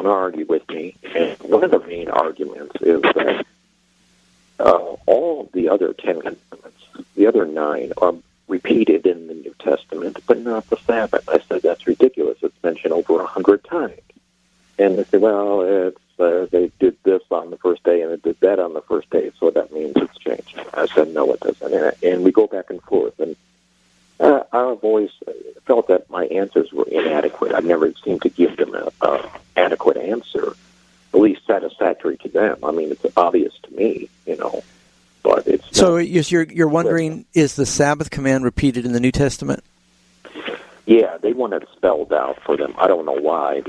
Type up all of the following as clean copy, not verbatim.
to argue with me. And one of the main arguments is that all the other 10 commandments, the other 9, are repeated in the New Testament, but not the Sabbath. I said, that's ridiculous. It's mentioned over 100 times. And they say, well, it's they did this on the first day and they did that on the first day, so that means it's changed. I said, no, it doesn't. And we go back and forth. And I've always felt that my answers were inadequate. I've never seemed to give them an adequate answer, at least satisfactory to them. I mean, it's obvious to me, but it's so you're wondering, is the Sabbath command repeated in the New Testament? Yeah, they want it spelled out for them. I don't know why.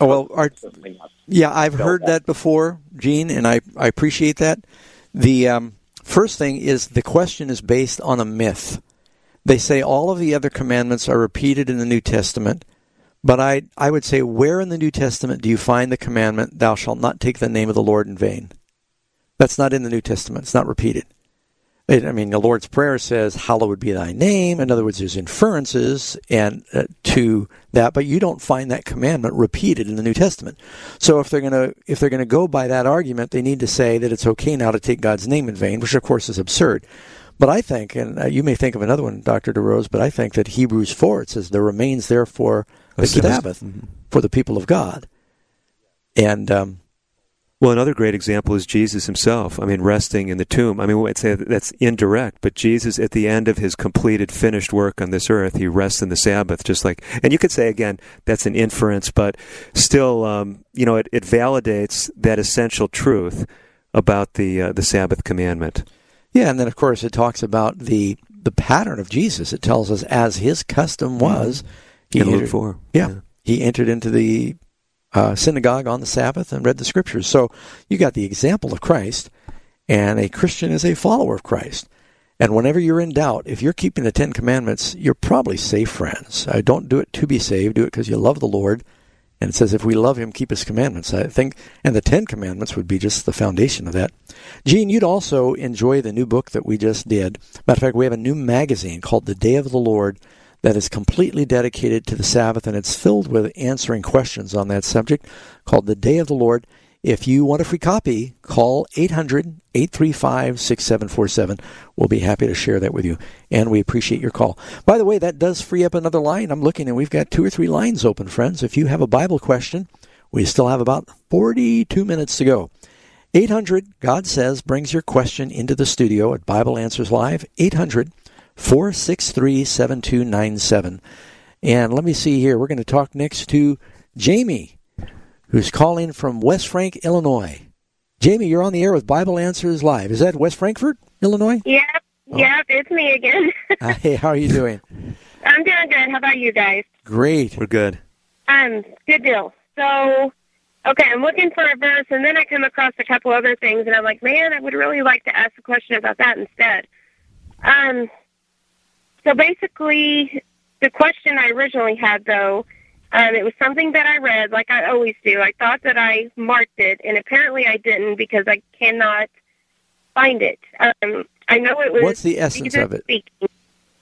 I've heard that before, Gene, and I appreciate that. The first thing is the question is based on a myth. They say all of the other commandments are repeated in the New Testament, but I would say, where in the New Testament do you find the commandment, thou shalt not take the name of the Lord in vain? That's not in the New Testament. It's not repeated. The Lord's Prayer says, hallowed be thy name. In other words, there's inferences to that, but you don't find that commandment repeated in the New Testament. So if they're gonna go by that argument, they need to say that it's okay now to take God's name in vain, which of course is absurd. But I think, and you may think of another one, Dr. DeRose, but I think that Hebrews 4, it says, there remains therefore the Sabbath for the people of God. And well, another great example is Jesus himself. Resting in the tomb. We might say that's indirect, but Jesus, at the end of his completed, finished work on this earth, he rests in the Sabbath, just like. And you could say again, that's an inference, but still, it validates that essential truth about the Sabbath commandment. Yeah, and then of course it talks about the pattern of Jesus. It tells us, as his custom was, he entered into the synagogue on the Sabbath and read the Scriptures. So you got the example of Christ, and a Christian is a follower of Christ. And whenever you're in doubt, if you're keeping the 10 Commandments, you're probably safe, friends. Don't do it to be saved. Do it because you love the Lord. And it says, if we love him, keep his commandments. I think, and the 10 Commandments would be just the foundation of that. Gene, you'd also enjoy the new book that we just did. Matter of fact, we have a new magazine called The Day of the Lord that is completely dedicated to the Sabbath, and it's filled with answering questions on that subject, called The Day of the Lord. If you want a free copy, call 800-835-6747. We'll be happy to share that with you, and we appreciate your call. By the way, that does free up another line. I'm looking, and we've got 2 or 3 lines open, friends. If you have a Bible question, we still have about 42 minutes to go. 800, God Says, brings your question into the studio at Bible Answers Live, 800-463-7297. And let me see here. We're going to talk next to Jamie, who's calling from West Frank, Illinois. Jamie, you're on the air with Bible Answers Live. Is that West Frankfort, Illinois? Yep, it's me again. Hey, how are you doing? I'm doing good. How about you guys? Great. We're good. Good deal. So, okay, I'm looking for a verse, and then I come across a couple other things, and I'm like, man, I would really like to ask a question about that instead. So basically, the question I originally had, though, it was something that I read, like I always do. I thought that I marked it, and apparently I didn't because I cannot find it. I know it was... What's the essence of it? Speaking.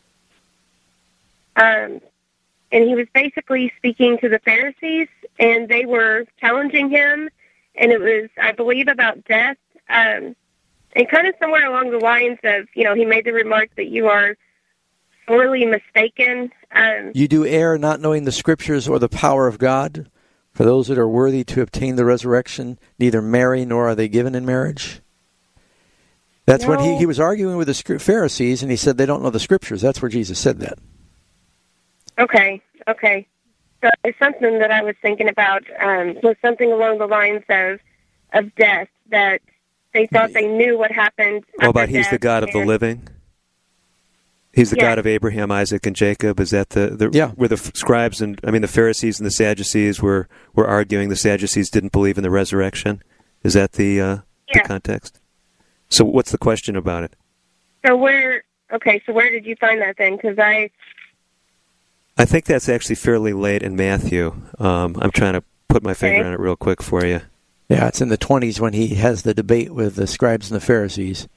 And he was basically speaking to the Pharisees, and they were challenging him, and it was, I believe, about death, and kind of somewhere along the lines of, he made the remark that you are sorely mistaken. You do err not knowing the Scriptures or the power of God. For those that are worthy to obtain the resurrection, neither marry nor are they given in marriage. That's when he was arguing with the Pharisees, and he said they don't know the Scriptures. That's where Jesus said that. Okay. So it's something that I was thinking about was something along the lines of death, that they thought they knew what happened. Oh, but he's the God of the living? He's the God of Abraham, Isaac, and Jacob. Is that where the scribes and the Pharisees and the Sadducees were arguing? The Sadducees didn't believe in the resurrection. Is that the context? So what's the question about it? So where did you find that then? Because I think that's actually fairly late in Matthew. I'm trying to put my finger on it real quick for you. Yeah, it's in the 20s when he has the debate with the scribes and the Pharisees.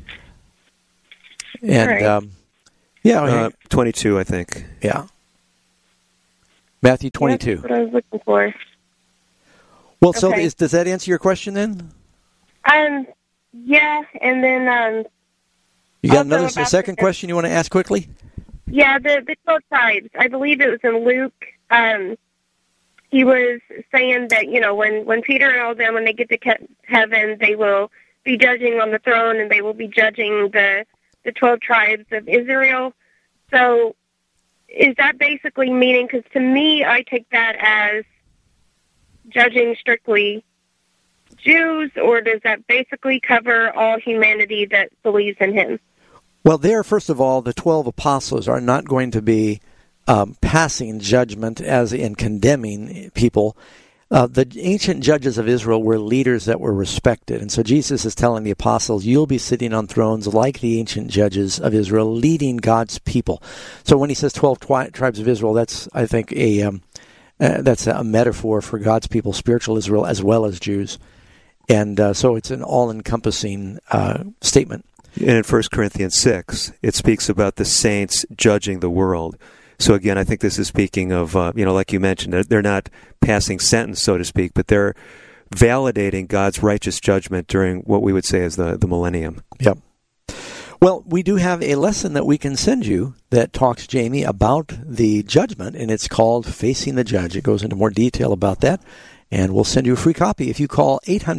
And 22, I think. Yeah. Matthew 22. That's what I was looking for. Well, so does that answer your question then? Yeah, and then you got a second question you want to ask quickly? Yeah, the 12 tribes. I believe it was in Luke. He was saying that, when Peter and all them, when they get to heaven, they will be judging on the throne, and they will be judging the 12 tribes of Israel. So is that basically meaning, because to me, I take that as judging strictly Jews, or does that basically cover all humanity that believes in him? Well, first of all, the 12 apostles are not going to be passing judgment as in condemning people. The ancient judges of Israel were leaders that were respected. And so Jesus is telling the apostles, you'll be sitting on thrones like the ancient judges of Israel, leading God's people. So when he says 12 tribes of Israel, that's, I think, that's a metaphor for God's people, spiritual Israel, as well as Jews. And so it's an all-encompassing statement. And in 1 Corinthians 6, it speaks about the saints judging the world. So again, I think this is speaking of, like you mentioned, they're not passing sentence, so to speak, but they're validating God's righteous judgment during what we would say is the millennium. Yep. Well, we do have a lesson that we can send you that talks, Jamie, about the judgment, and it's called Facing the Judge. It goes into more detail about that, and we'll send you a free copy if you call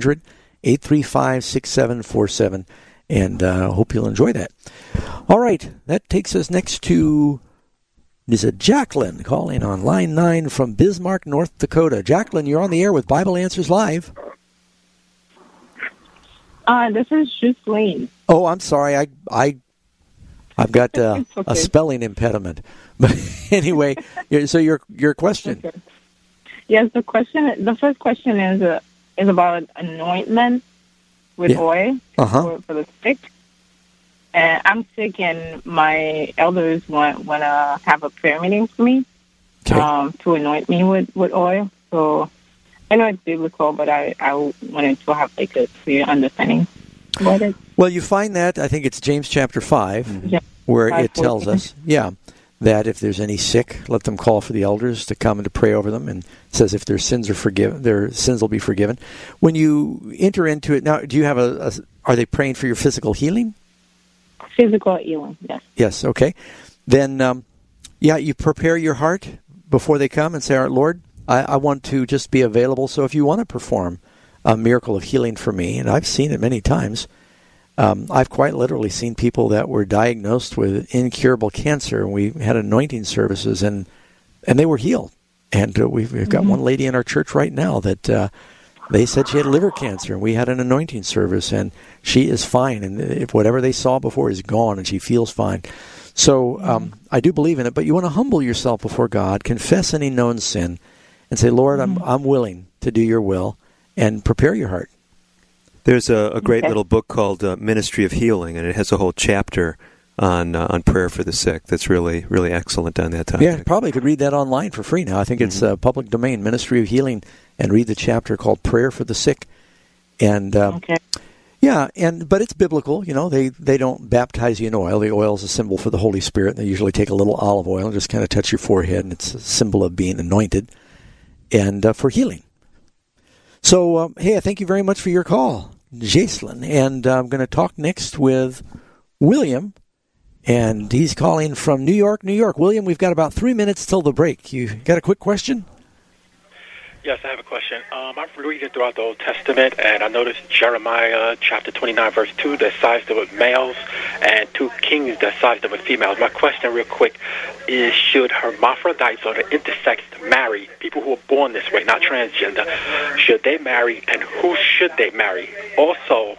800-835-6747, and hope you'll enjoy that. All right, that takes us next to... Is it Jacqueline calling on line 9 from Bismarck, North Dakota? Jacqueline, you're on the air with Bible Answers Live. This is Jocelyn. Oh, I'm sorry. I've got okay. A spelling impediment. But anyway, so your question. Okay. Yes, the first question is about anointment with oil for the sick. I'm sick, and my elders want to have a prayer meeting for me to anoint me with oil. So I know it's biblical, but I wanted to have a clear understanding about it. Well, you find that, I think it's James chapter 5, where it tells us, that if there's any sick, let them call for the elders to come and to pray over them. And it says if their sins are forgiven, their sins will be forgiven. When you enter into it, now, do you have are they praying for your physical healing? Physical healing, yes. Yes, okay. Then, you prepare your heart before they come and say, all right, Lord, I want to just be available. So if you want to perform a miracle of healing for me, and I've seen it many times, I've quite literally seen people that were diagnosed with incurable cancer, and we had anointing services, and they were healed. And we've got one lady in our church right now that... they said she had liver cancer, and we had an anointing service, and she is fine. And if whatever they saw before is gone, and she feels fine. So I do believe in it, but you want to humble yourself before God, confess any known sin, and say, Lord, I'm willing to do your will, and prepare your heart. There's a great little book called Ministry of Healing, and it has a whole chapter on prayer for the sick. That's really, really excellent on that topic. Yeah, probably could read that online for free now. I think it's public domain, Ministry of Healing, and read the chapter called Prayer for the Sick. And but it's biblical. They don't baptize you in oil. The oil is a symbol for the Holy Spirit. They usually take a little olive oil and just kind of touch your forehead, and it's a symbol of being anointed and for healing. So, hey, thank you very much for your call, Jacelyn. And I'm going to talk next with William, and he's calling from New York, New York. William, we've got about 3 minutes till the break. You got a quick question? Yes, I have a question. I'm reading throughout the Old Testament, and I noticed Jeremiah chapter 29, verse 2, that sides them with males, and 2 kings that sides them with females. My question real quick is, should hermaphrodites or the intersex marry, people who are born this way, not transgender, should they marry, and who should they marry? Also,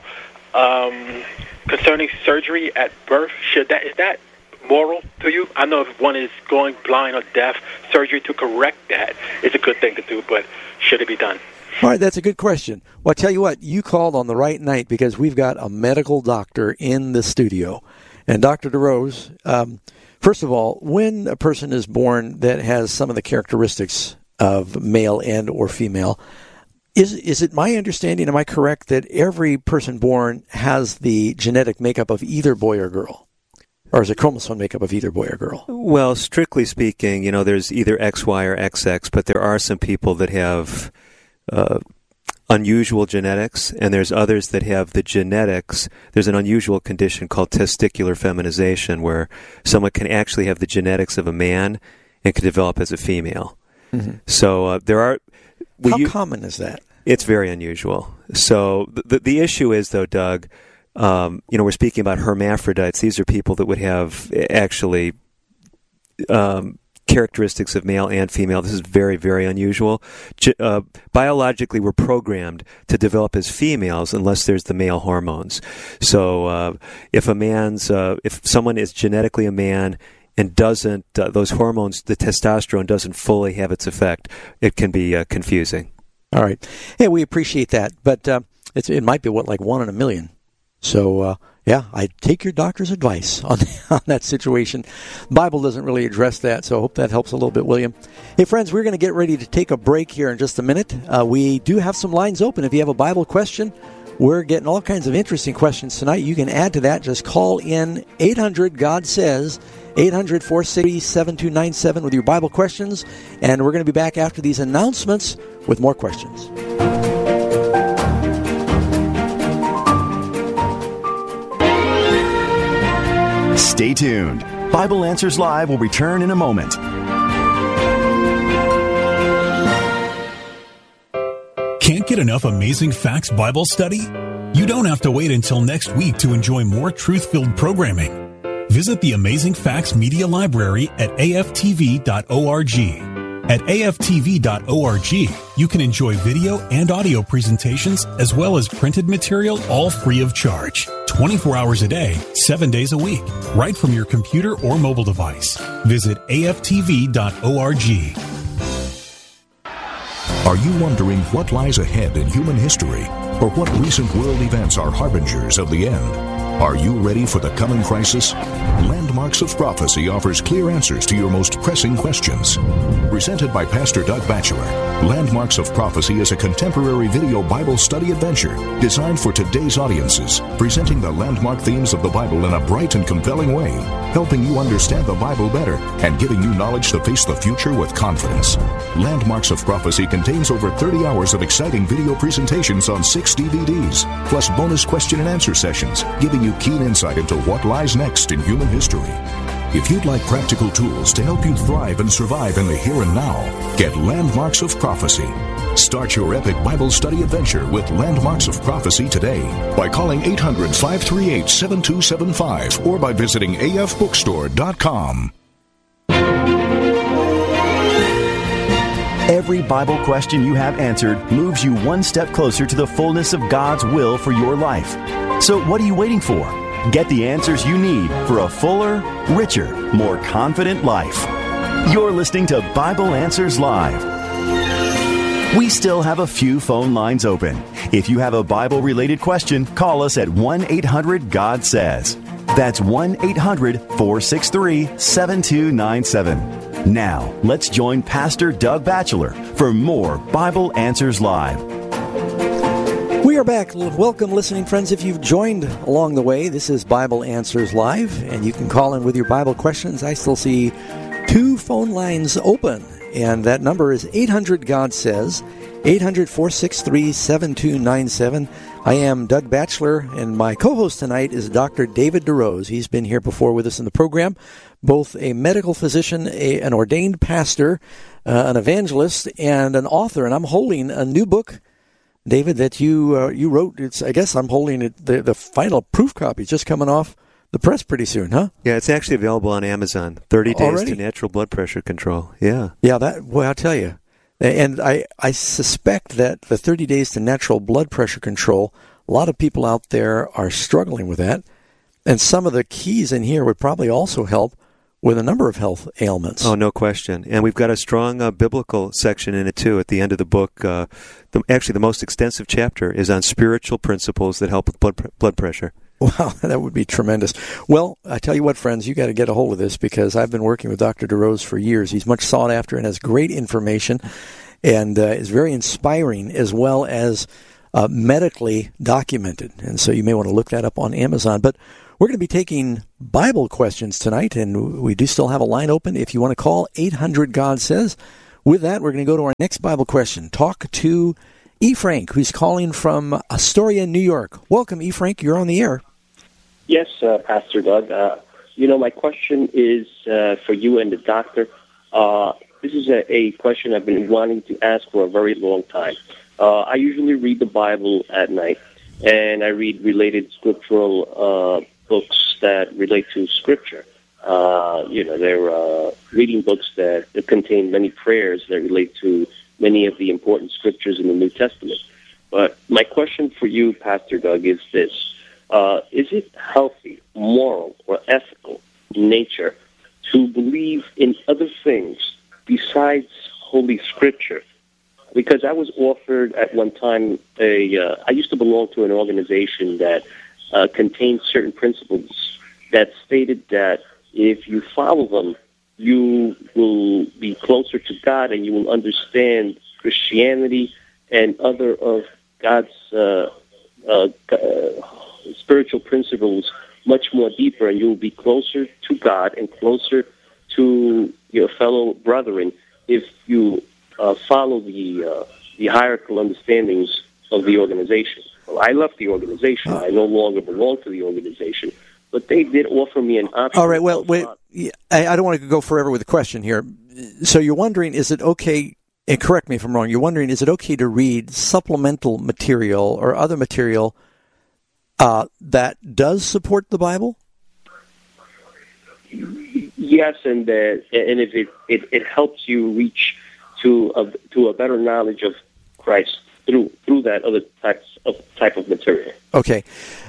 concerning surgery at birth, is that moral to you? I know if one is going blind or deaf, surgery to correct that is a good thing to do, but should it be done? All right, that's a good question. Well, I tell you what, you called on the right night because we've got a medical doctor in the studio. And Dr. DeRose, first of all, when a person is born that has some of the characteristics of male and or female, is it my understanding, am I correct, that every person born has the genetic makeup of either boy or girl? Or is it chromosome makeup of either boy or girl? Well, strictly speaking, there's either XY or XX, but there are some people that have unusual genetics, and there's others that have the genetics. There's an unusual condition called testicular feminization, where someone can actually have the genetics of a man and can develop as a female. Mm-hmm. So there are... How common is that? It's very unusual. So the issue is, though, Doug, we're speaking about hermaphrodites. These are people that would have actually characteristics of male and female. This is very, very unusual. Biologically, we're programmed to develop as females unless there's the male hormones. So if someone is genetically a man and doesn't, those hormones, the testosterone doesn't fully have its effect, it can be confusing. All right. Hey, we appreciate that, but it might be, like 1 in a million. So, I take your doctor's advice on that situation. The Bible doesn't really address that, so I hope that helps a little bit, William. Hey, friends, we're going to get ready to take a break here in just a minute. We do have some lines open. If you have a Bible question, we're getting all kinds of interesting questions tonight. You can add to that. Just call in 800-GOD-SAYS, 800-460-7297 with your Bible questions, and we're going to be back after these announcements with more questions. Stay tuned. Bible Answers Live will return in a moment. Can't get enough Amazing Facts Bible study? You don't have to wait until next week to enjoy more truth-filled programming. Visit the Amazing Facts Media Library at aftv.org. At aftv.org, you can enjoy video and audio presentations as well as printed material, all free of charge. 24 hours a day, 7 days a week, right from your computer or mobile device. Visit aftv.org. Are you wondering what lies ahead in human history, or what recent world events are harbingers of the end? Are you ready for the coming crisis? Landmarks of Prophecy offers clear answers to your most pressing questions. Presented by Pastor Doug Batchelor, Landmarks of Prophecy is a contemporary video Bible study adventure designed for today's audiences, presenting the landmark themes of the Bible in a bright and compelling way, helping you understand the Bible better and giving you knowledge to face the future with confidence. Landmarks of Prophecy contains over 30 hours of exciting video presentations on 6 DVDs, plus bonus question and answer sessions, giving you keen insight into what lies next in human history. If you'd like practical tools to help you thrive and survive in the here and now, get Landmarks of Prophecy. Start your epic Bible study adventure with Landmarks of Prophecy today by calling 800-538-7275 or by visiting afbookstore.com. Every Bible question you have answered moves you one step closer to the fullness of God's will for your life. So what are you waiting for? Get the answers you need for a fuller, richer, more confident life. You're listening to Bible Answers Live. We still have a few phone lines open. If you have a Bible-related question, call us at 1-800-GOD-SAYS. That's 1-800-463-7297. Now, let's join Pastor Doug Batchelor for more Bible Answers Live. We are back. Welcome, listening friends. If you've joined along the way, this is Bible Answers Live, and you can call in with your Bible questions. I still see 2 phone lines open, and that number is 800-GOD-SAYS, 800-463-7297. I am Doug Batchelor, and my co-host tonight is Dr. David DeRose. He's been here before with us in the program, both a medical physician, an ordained pastor, an evangelist, and an author. And I'm holding a new book, David, that you wrote. I guess I'm holding it, the final proof copy. It's just coming off the press pretty soon, huh? Yeah, it's actually available on Amazon. 30 Days Already? to Natural Blood Pressure Control. Yeah. Yeah, I'll tell you. And I suspect that the 30 Days to Natural Blood Pressure Control, a lot of people out there are struggling with that. And some of the keys in here would probably also help with a number of health ailments. Oh, no question. And we've got a strong biblical section in it, too, at the end of the book. Actually, the most extensive chapter is on spiritual principles that help with blood pressure. Wow, that would be tremendous. Well, I tell you what, friends, you got to get a hold of this because I've been working with Dr. DeRose for years. He's much sought after and has great information and is very inspiring as well as medically documented. And so you may want to look that up on Amazon. But we're going to be taking Bible questions tonight, and we do still have a line open. If you want to call, 800-GOD-SAYS. With that, we're going to go to our next Bible question. Talk to E. Frank, who's calling from Astoria, New York. Welcome, E. Frank. You're on the air. Yes, Pastor Doug. My question is for you and the doctor. This is a question I've been wanting to ask for a very long time. I usually read the Bible at night, and I read related scriptural books that relate to Scripture. They're reading books that contain many prayers that relate to many of the important scriptures in the New Testament. But my question for you, Pastor Doug, is this. Is it healthy, moral, or ethical in nature to believe in other things besides Holy Scripture? Because I was offered at one time I used to belong to an organization that contained certain principles that stated that if you follow them, you will be closer to God and you will understand Christianity and other of God's spiritual principles much more deeper, and you will be closer to God and closer to your fellow brethren if you follow the hierarchical understandings of the organization. Well, I left the organization. I no longer belong to the organization. But they did offer me an option. All right, well, wait, I don't want to go forever with the question here. So you're wondering, is it okay, and correct me if I'm wrong, you're wondering, is it okay to read supplemental material or other material that does support the Bible? Yes, and if it helps you reach to a better knowledge of Christ through that other type of material. Okay.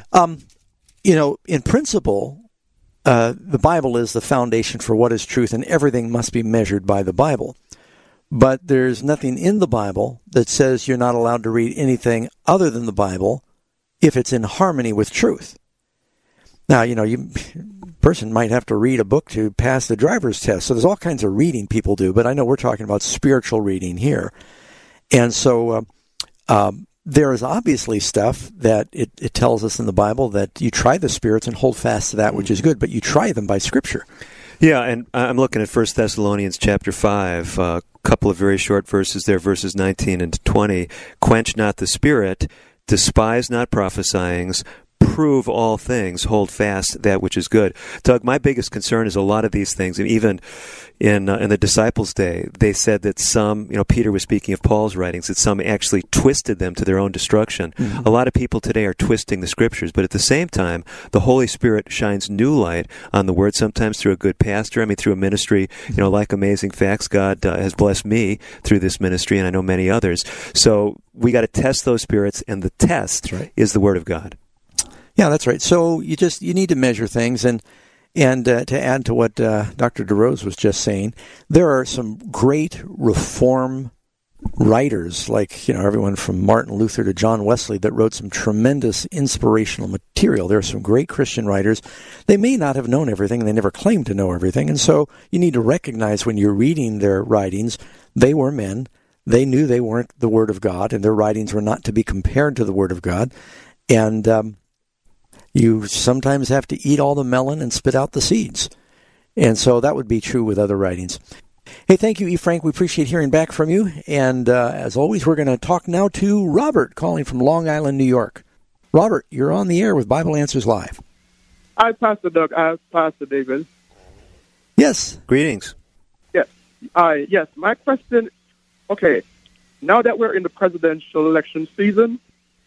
In principle, the Bible is the foundation for what is truth, and everything must be measured by the Bible. But there's nothing in the Bible that says you're not allowed to read anything other than the Bible if it's in harmony with truth. Now, a person might have to read a book to pass the driver's test, so there's all kinds of reading people do, but I know we're talking about spiritual reading here. And so there is obviously stuff that it tells us in the Bible that you try the spirits and hold fast to that which is good, but you try them by Scripture. Yeah, and I'm looking at 1 Thessalonians chapter 5, a couple of very short verses there, verses 19 and 20. Quench not the spirit, despise not prophesyings, prove all things, hold fast that which is good. Doug, my biggest concern is a lot of these things, and even in the disciples' day, they said that some, Peter was speaking of Paul's writings, that some actually twisted them to their own destruction. Mm-hmm. A lot of people today are twisting the Scriptures, but at the same time, the Holy Spirit shines new light on the Word, sometimes through a good pastor, through a ministry, like Amazing Facts. God has blessed me through this ministry, and I know many others. So we got to test those spirits, and the test is the Word of God. Yeah, that's right. So you need to measure things, and to add to what Dr. DeRose was just saying, there are some great Reform writers, like everyone from Martin Luther to John Wesley, that wrote some tremendous inspirational material. There are some great Christian writers. They may not have known everything, and they never claimed to know everything, and so you need to recognize when you're reading their writings, they were men. They knew they weren't the Word of God, and their writings were not to be compared to the Word of God, and you sometimes have to eat all the melon and spit out the seeds. And so that would be true with other writings. Hey, thank you, E. Frank. We appreciate hearing back from you. And as always, we're going to talk now to Robert, calling from Long Island, New York. Robert, you're on the air with Bible Answers Live. Hi, Pastor Doug. Hi, Pastor David. Yes. Greetings. Yes. Yes, my question, okay, now that we're in the presidential election season,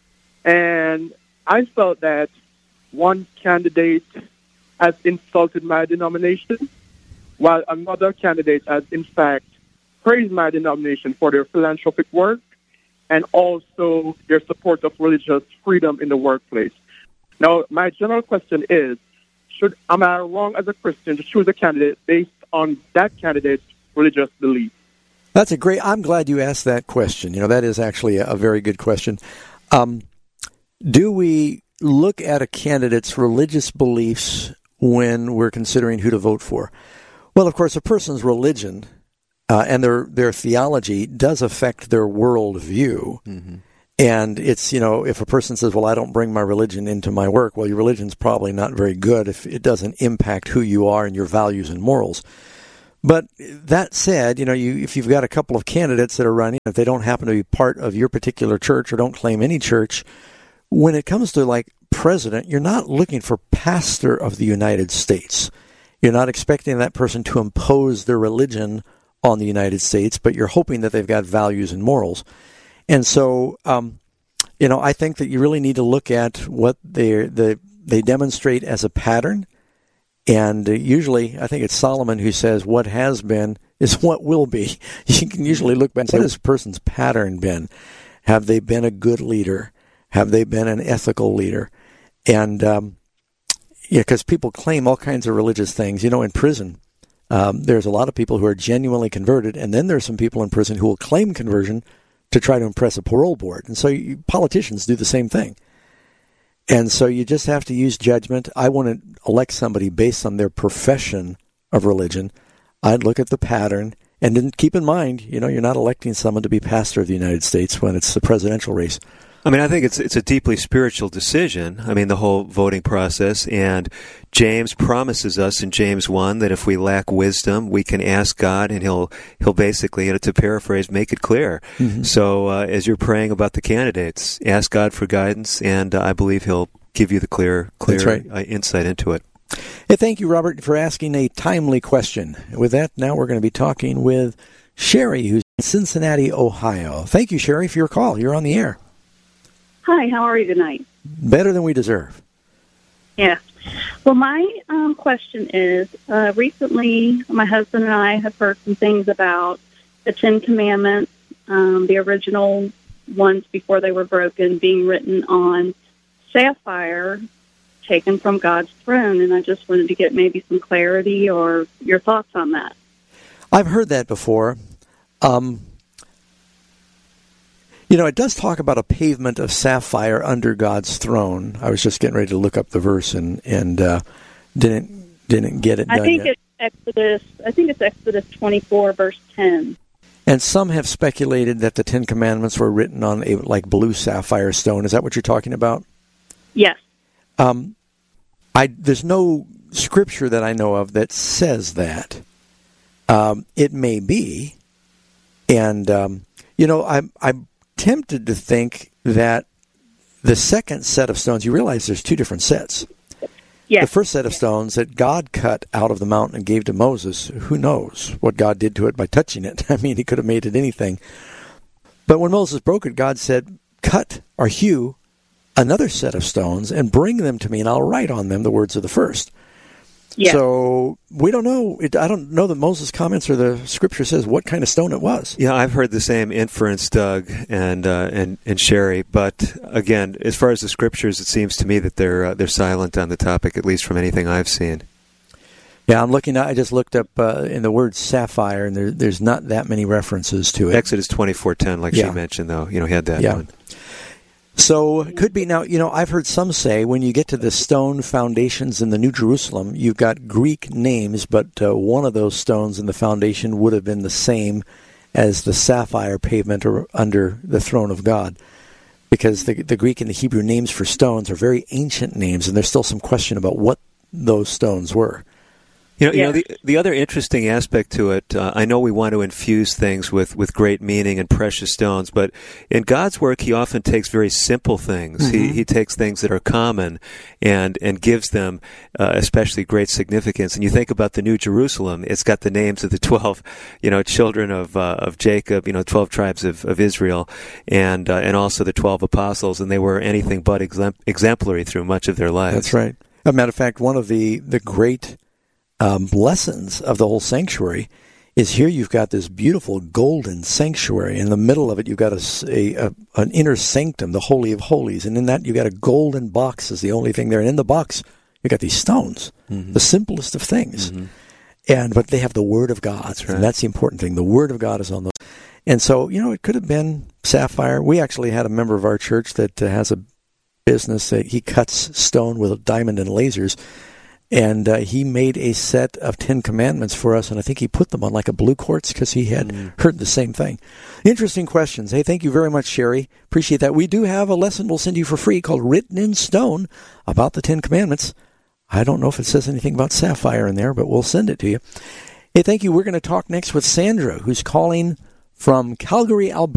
and I felt that one candidate has insulted my denomination, while another candidate has, in fact, praised my denomination for their philanthropic work and also their support of religious freedom in the workplace. Now, my general question is, am I wrong as a Christian to choose a candidate based on that candidate's religious belief? That's I'm glad you asked that question. That is actually a very good question. Do we look at a candidate's religious beliefs when we're considering who to vote for? Well, of course, a person's religion and their theology does affect their worldview. Mm-hmm. And it's, if a person says, well, I don't bring my religion into my work, well, your religion's probably not very good if it doesn't impact who you are and your values and morals. But that said, if you've got a couple of candidates that are running, if they don't happen to be part of your particular church or don't claim any church, when it comes to like president, you're not looking for pastor of the United States. You're not expecting that person to impose their religion on the United States, but you're hoping that they've got values and morals. And so, I think that you really need to look at what they demonstrate as a pattern. And usually, I think it's Solomon who says, what has been is what will be. You can usually look back and say, what has a person's pattern been? Have they been a good leader? Have they been an ethical leader? And, because people claim all kinds of religious things. In prison, there's a lot of people who are genuinely converted, and then there's some people in prison who will claim conversion to try to impress a parole board. And so politicians do the same thing. And so you just have to use judgment. I wouldn't elect somebody based on their profession of religion. I'd look at the pattern. And then keep in mind, you're not electing someone to be pastor of the United States when it's the presidential race. I mean, I think it's a deeply spiritual decision. I mean, the whole voting process. And James promises us in James 1 that if we lack wisdom, we can ask God, and He'll basically, to paraphrase, make it clear. Mm-hmm. So as you're praying about the candidates, ask God for guidance, and I believe He'll give you the clear insight into it. Hey, thank you, Robert, for asking a timely question. With that, now we're going to be talking with Sherry, who's in Cincinnati, Ohio. Thank you, Sherry, for your call. You're on the air. Hi, how are you tonight? Better than we deserve. Yeah. Well, my question is, recently my husband and I have heard some things about the Ten Commandments, the original ones before they were broken, being written on sapphire taken from God's throne, and I just wanted to get maybe some clarity or your thoughts on that. I've heard that before. It does talk about a pavement of sapphire under God's throne. I was just getting ready to look up the verse and didn't get it done yet. I think it's Exodus 24, verse 10. And some have speculated that the Ten Commandments were written on a blue sapphire stone. Is that what you're talking about? Yes. There's no scripture that I know of that says that. It may be, and I'm tempted to think that the second set of stones, you realize there's two different sets. Yes. The first set of stones that God cut out of the mountain and gave to Moses, who knows what God did to it by touching it. I mean, He could have made it anything. But when Moses broke it, God said, cut or hew another set of stones and bring them to me, and I'll write on them the words of the first. Yes. So we don't know. I don't know that Moses comments or the scripture says what kind of stone it was. Yeah, I've heard the same inference, Doug and Sherry. But again, as far as the scriptures, it seems to me that they're silent on the topic, at least from anything I've seen. Yeah, I just looked up in the word sapphire, and there's not that many references to it. Exodus 24:10, like she mentioned, though, had that one. So it could be now, I've heard some say when you get to the stone foundations in the New Jerusalem, you've got Greek names, but one of those stones in the foundation would have been the same as the sapphire pavement under the throne of God. Because the Greek and the Hebrew names for stones are very ancient names, and there's still some question about what those stones were. The other interesting aspect to it, I know we want to infuse things with great meaning and precious stones, but in God's work, He often takes very simple things. Mm-hmm. He takes things that are common and gives them especially great significance. And you think about the New Jerusalem, it's got the names of the 12, children of Jacob, 12 tribes of Israel, and also the 12 apostles, and they were anything but exemplary through much of their lives. That's right. As a matter of fact, one of the great lessons of the whole sanctuary is here you've got this beautiful golden sanctuary. In the middle of it, you've got an inner sanctum, the Holy of Holies, and in that you've got a golden box is the only thing there. And in the box, you've got these stones, mm-hmm. the simplest of things. Mm-hmm. But they have the Word of God, that's right. And that's the important thing. The Word of God is on those. And so, it could have been sapphire. We actually had a member of our church that has a business that he cuts stone with a diamond and lasers. And he made a set of 10 Commandments for us, and I think he put them on like a blue quartz because he had heard the same thing. Interesting questions. Hey, thank you very much, Sherry. Appreciate that. We do have a lesson we'll send you for free called Written in Stone about the 10 Commandments. I don't know if it says anything about sapphire in there, but we'll send it to you. Hey, thank you. We're going to talk next with Sandra, who's calling from Calgary, Alberta.